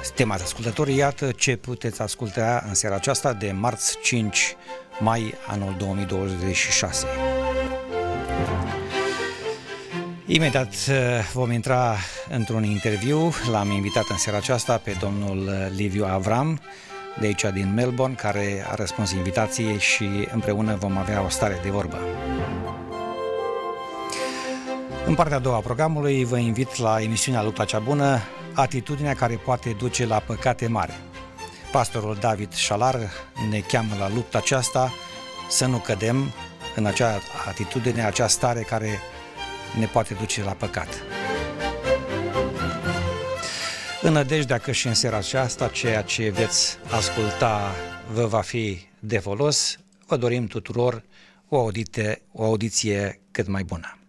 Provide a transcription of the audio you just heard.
Stimați ascultători, iată ce puteți asculta în seara aceasta de marți 5 mai anul 2026. Imediat vom intra într-un interviu. L-am invitat în seara aceasta pe domnul Liviu Avram, de aici din Melbourne, care a răspuns invitației și împreună vom avea o stare de vorbă. În partea a doua a programului vă invit la emisiunea Lupta cea bună, atitudinea care poate duce la păcate mari. Pastorul David Șalar ne cheamă la lupta aceasta să nu cădem în acea atitudine, acea stare care ne poate duce la păcat. În nădejdea că și în seara aceasta ceea ce veți asculta vă va fi de folos, vă dorim tuturor o audiție cât mai bună.